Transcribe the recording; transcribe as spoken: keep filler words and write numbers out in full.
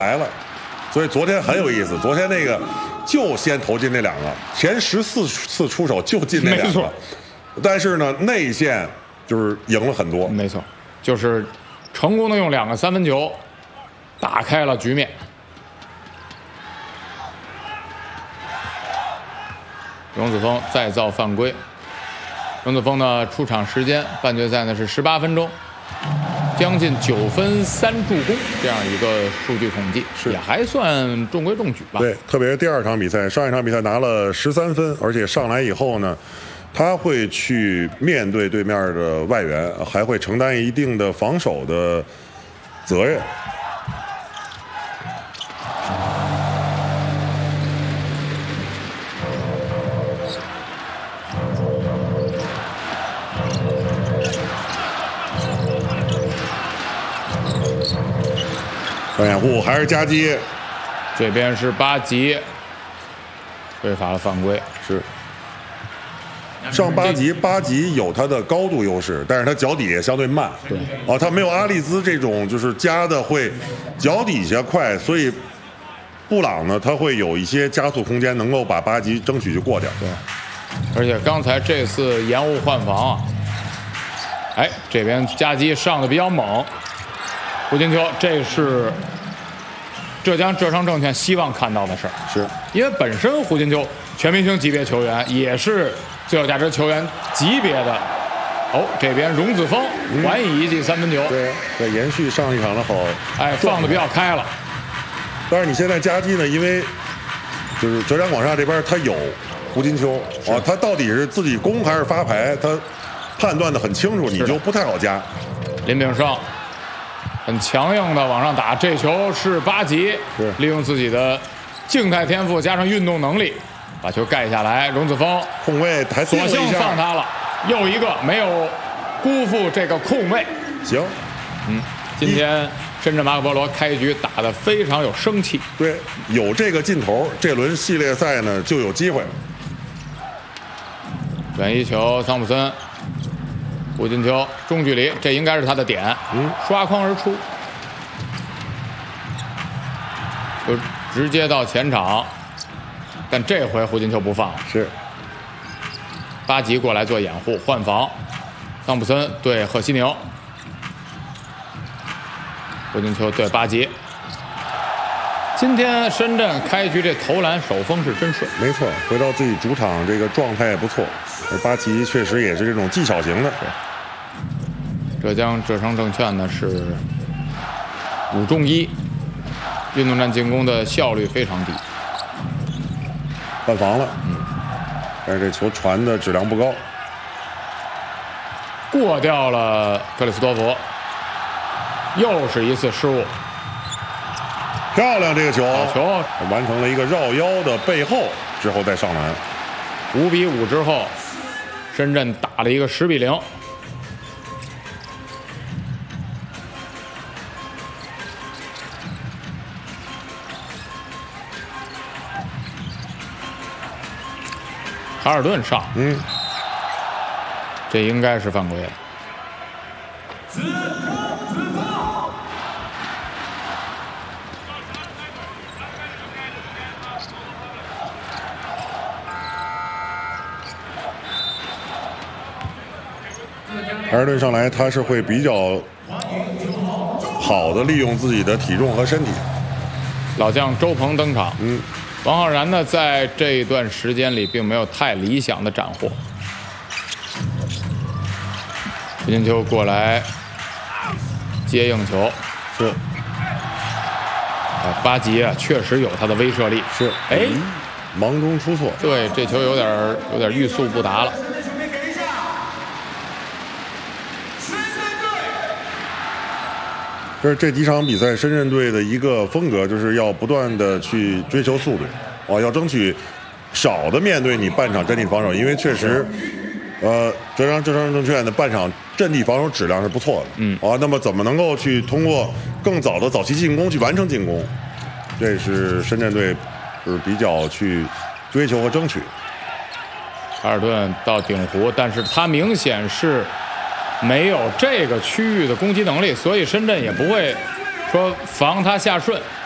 来了，所以昨天很有意思。昨天那个就先投进那两个，前十四次出手就进那两个，但是呢内线就是赢了很多。 没错，就是成功的用两个三分球打开了局面。荣子峰再造犯规。荣子峰呢出场时间半决赛呢是十八分钟，将近九分三助攻这样一个数据统计，也还算中规中矩吧。 对，特别是第二场比赛，上一场比赛拿了十三分，而且上来以后呢，他会去面对对面的外援，还会承担一定的防守的责任。掩护还是夹击， 这边是八级，违法了犯规。 是上八级，八级有他的高度优势，但是他脚底也相对慢。 对， 哦，他没有阿利兹这种就是夹的会脚底下快，所以布朗呢他会有一些加速空间，能够把八级争取就过掉。 对，而且刚才这次延误换防啊，哎，这边夹击上的比较猛。胡金秋，这是浙江浙商证券希望看到的事儿， 是因为本身胡金秋全明星级别球员，也是最有价值球员级别的。哦，这边荣子峰还以一记三分球， 对，在延续上一场的好， 哎，放的比较开了。 但是你现在夹击呢，因为就是浙江广厦这边他有胡金秋啊，他到底是自己攻还是发牌，他判断的很清楚，你就不太好夹。 林炳胜。很强硬的往上打，这球是八级，利用自己的静态天赋加上运动能力，把球盖下来。荣子峰空位还索性放他了，又一个没有辜负这个空位。 行， 嗯，今天深圳马可波罗开局打得非常有生气， 对，有这个劲头，这轮系列赛呢就有机会。 转移球，桑普森。胡金秋中距离，这应该是他的点，嗯，刷筐而出，就直接到前场，但这回胡金秋不放， 是巴吉过来做掩护换防，桑普森对赫西宁，胡金秋对巴吉。今天深圳开局这投篮手风是真顺， 没错，回到自己主场这个状态也不错，而巴吉确实也是这种技巧型的。 浙江浙商证券呢是五中一，运动战进攻的效率非常低。 换防了，嗯，但是这球传的质量不高， 过掉了克里斯多夫，又是一次失误。 漂亮这个球， 好球， 完成了一个绕腰的背后之后再上篮， 五比五之后，深圳打了一个十比零。卡尔顿上， 嗯， 这应该是犯规了。 卡尔顿上来，他是会比较好的利用自己的体重和身体。 老将周鹏登场， 嗯。 王浩然呢，在这一段时间里并没有太理想的斩获。胡金秋过来接应球， 是。 啊，巴吉啊，确实有他的威慑力。 是。 哎， 忙中出错。 对，这球有点有点欲速不达了。 这是这几场比赛深圳队的一个风格，就是要不断的去追求速度，啊，要争取少的面对你半场阵地防守，因为确实，呃，浙江浙商证券的半场阵地防守质量是不错的， 嗯， 啊，那么怎么能够去通过更早的早期进攻去完成进攻，这是深圳队就是比较去追求和争取。 卡尔顿到顶弧，但是他明显是没有这个区域的攻击能力，所以深圳也不会说防他下顺。